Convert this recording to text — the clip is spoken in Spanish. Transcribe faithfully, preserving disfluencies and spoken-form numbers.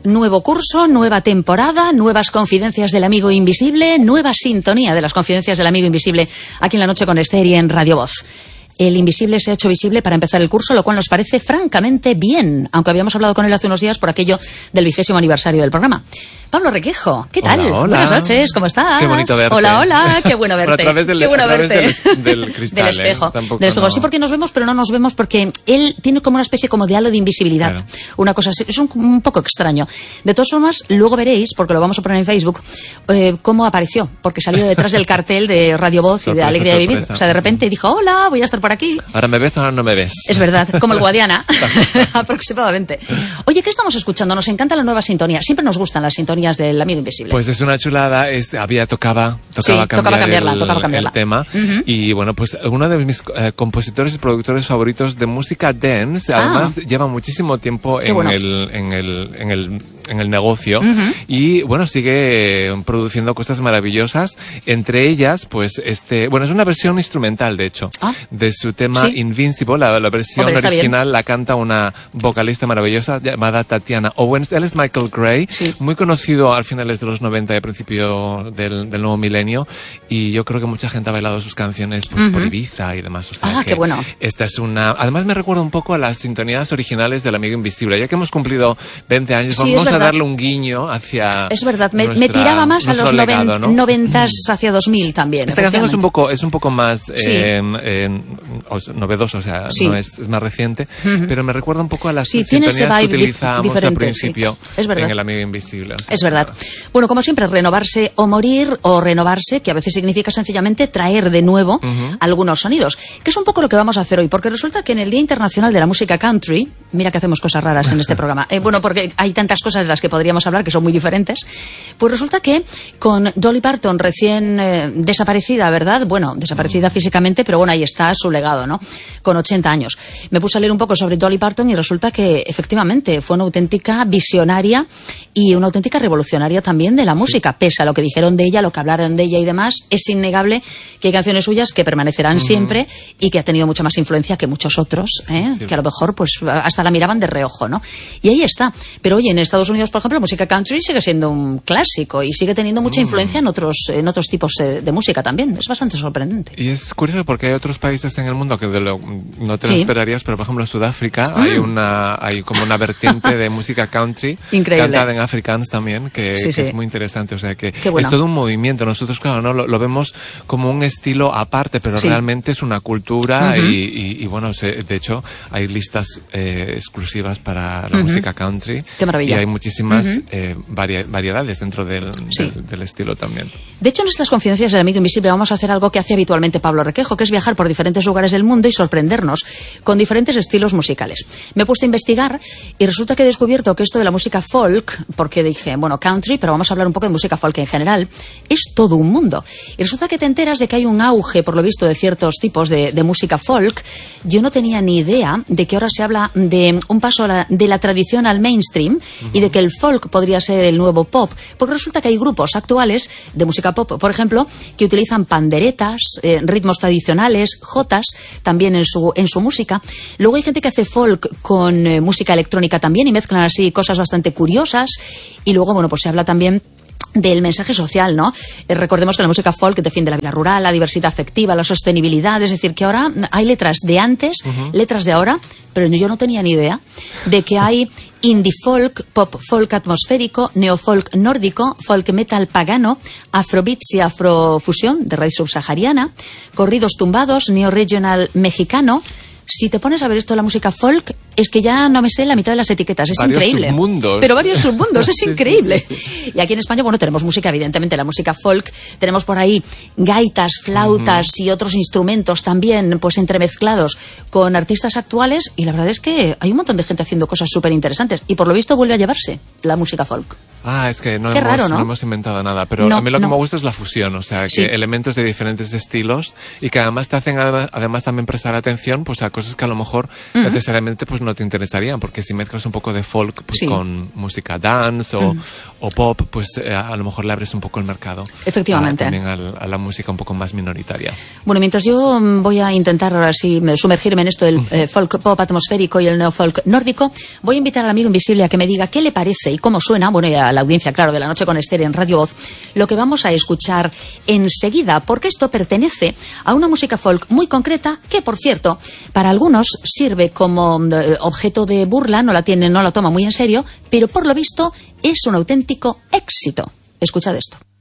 Nuevo curso, nueva temporada, nuevas confidencias del amigo invisible, nueva sintonía de las confidencias del amigo invisible aquí en La Noche con Esther y en Radio Voz. El invisible se ha hecho visible para empezar el curso, lo cual nos parece francamente bien, aunque habíamos hablado con él hace unos días por aquello del vigésimo aniversario del programa. Pablo Requejo, ¿qué tal? Hola, hola. Buenas noches, ¿cómo estás? Qué bonito verte. Hola, hola, qué bueno verte. Bueno, a través del, qué bueno a través verte. Del, del cristal, del espejo. ¿eh? Tampoco del espejo. no... Sí, porque nos vemos, pero no nos vemos porque él tiene como una especie como de halo de invisibilidad. Claro. Una cosa así, es un, un poco extraño. De todas formas, luego veréis, porque lo vamos a poner en Facebook, eh, cómo apareció, porque salió detrás del cartel de Radio Voz y Sorpresa, de Alegría sorpresa. de Vivir. O sea, de repente dijo, hola, voy a estar por aquí. Ahora me ves, ahora no me ves. Es verdad, como el Guadiana, aproximadamente. Oye, ¿qué estamos escuchando? Nos encanta la nueva sintonía. Siempre nos gustan las sintonías del amigo invisible. Pues es una chulada. Es, había tocaba, tocaba, sí, cambiar tocaba cambiarla, el, tocaba cambiarla. el tema. Uh-huh. Y bueno, pues uno de mis eh, compositores y productores favoritos de música dance, además ah. lleva muchísimo tiempo en, bueno. el, en, el, en, el, en el negocio uh-huh. y bueno, sigue eh, produciendo cosas maravillosas. Entre ellas, pues este, bueno, es una versión instrumental, de hecho, ah. de su tema ¿Sí? Invincible. La, la versión Hombre, original la canta una vocalista maravillosa llamada Tatiana Owens. Él es Michael Gray, sí. muy conocido al finales de los noventa y a principio del Del, del nuevo milenio, y yo creo que mucha gente ha bailado sus canciones pues, uh-huh. por Ibiza y demás. O sea ah, que qué bueno. Esta es una... Además me recuerda un poco a las sintonías originales del Amigo Invisible. Ya que hemos cumplido veinte años, sí, vamos a darle un guiño hacia... Es verdad, me, nuestra, me tiraba más a los legado, noven, ¿no? noventas hacia dos mil también. Esta canción es un poco, es un poco más sí. eh, eh, novedosa, o sea, sí. no es, es más reciente, uh-huh. pero me recuerda un poco a las sí, sintonías que utilizábamos dif- al principio sí. es verdad. en El Amigo Invisible. O sea, es verdad. Bueno, como siempre, renovarse o morir, o renovarse, que a veces significa sencillamente traer de nuevo uh-huh. algunos sonidos, que es un poco lo que vamos a hacer hoy, porque resulta que en el Día Internacional de la Música Country, mira que hacemos cosas raras en este programa, eh, bueno, porque hay tantas cosas de las que podríamos hablar que son muy diferentes, pues resulta que con Dolly Parton recién eh, desaparecida, ¿verdad? Bueno, desaparecida uh-huh. físicamente, pero bueno, ahí está su legado, ¿no? Con ochenta años. Me puse a leer un poco sobre Dolly Parton y resulta que efectivamente fue una auténtica visionaria y una auténtica revolucionaria también de la música, sí. pese a lo que dijeron de ella, lo que hablaron de ella y demás, es innegable que hay canciones suyas que permanecerán uh-huh. siempre y que ha tenido mucha más influencia que muchos otros, ¿eh? sí, sí. que a lo mejor pues hasta la miraban de reojo, ¿no? Y ahí está. Pero oye, en Estados Unidos, por ejemplo, la música country sigue siendo un clásico y sigue teniendo mucha uh-huh. influencia en otros en otros tipos de música también. Es bastante sorprendente. Y es curioso porque hay otros países en el mundo que de lo, no te lo sí. esperarías, pero por ejemplo en Sudáfrica uh-huh. hay una hay como una vertiente de música country increíble, cantada en Afrikaans también, que, sí, que sí. es muy interesante. O sea que bueno. es todo un movimiento. Nosotros, claro, no lo, lo vemos como un estilo aparte, pero sí. realmente es una cultura uh-huh. y, y, y bueno, se, de hecho hay listas eh, exclusivas para la uh-huh. música country. Qué maravilla. Y hay muchísimas uh-huh. eh, varia, variedades dentro del, sí. del, del estilo también. De hecho, en estas confidencias del Amigo Invisible vamos a hacer algo que hace habitualmente Pablo Requejo, que es viajar por diferentes lugares del mundo y sorprendernos con diferentes estilos musicales. Me he puesto a investigar y resulta que he descubierto que esto de la música folk, porque dije, bueno, country, pero vamos a hablar un poco de música folk en general, es todo un mundo. Y resulta que te enteras de que hay un auge, por lo visto, de ciertos tipos de, de música folk. Yo no tenía ni idea de que ahora se habla de un paso a la, de la tradición al mainstream uh-huh. y de que el folk podría ser el nuevo pop. Porque resulta que hay grupos actuales de música pop, por ejemplo, que utilizan panderetas, eh, ritmos tradicionales, jotas, también en su, en su música. Luego hay gente que hace folk con eh, música electrónica también y mezclan así cosas bastante curiosas. Y luego, bueno, pues se habla también del mensaje social, ¿no? Eh, recordemos que la música folk defiende la vida rural, la diversidad afectiva, la sostenibilidad, es decir, que ahora hay letras de antes, uh-huh. letras de ahora, pero yo no tenía ni idea de que hay indie folk, pop folk atmosférico, neofolk nórdico, folk metal pagano, afrobeats y afrofusión de raíz subsahariana, corridos tumbados, neoregional mexicano. Si te pones a ver esto de la música folk, es que ya no me sé la mitad de las etiquetas, es varios increíble. Submundos. Pero varios submundos, es sí, increíble. Sí, sí, sí. Y aquí en España, bueno, tenemos música, evidentemente, la música folk, tenemos por ahí gaitas, flautas uh-huh. y otros instrumentos también, pues entremezclados con artistas actuales, y la verdad es que hay un montón de gente haciendo cosas súper interesantes, y por lo visto vuelve a llevarse la música folk. Ah, es que no, Qué hemos, raro, ¿no? no hemos inventado nada, pero no, a mí lo no. que me gusta es la fusión, o sea, que sí. elementos de diferentes estilos y que además te hacen además, además también prestar atención pues a cosas que a lo mejor uh-huh. necesariamente pues no te interesarían, porque si mezclas un poco de folk pues sí. con música dance o, uh-huh. o pop, pues eh, a lo mejor le abres un poco el mercado. Efectivamente. A, también a, a la música un poco más minoritaria. Bueno, mientras yo voy a intentar así sumergirme en esto del eh, folk pop atmosférico y el neofolk nórdico, voy a invitar al amigo invisible a que me diga qué le parece y cómo suena, bueno, y a la audiencia, claro, de La Noche con Esther en Radio Voz, lo que vamos a escuchar enseguida, porque esto pertenece a una música folk muy concreta que, por cierto, para algunos sirve como eh, objeto de burla, no la tienen, no la toma muy en serio, pero por lo visto es un auténtico éxito. Escuchad esto.